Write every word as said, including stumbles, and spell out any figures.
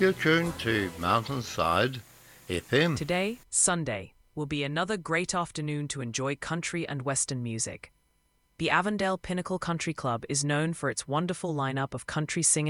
You're tuned to Mountainside F M. Today, Sunday, will be another great afternoon to enjoy country and western music. The Avondale Pinnacle Country Club is known for its wonderful lineup of country singers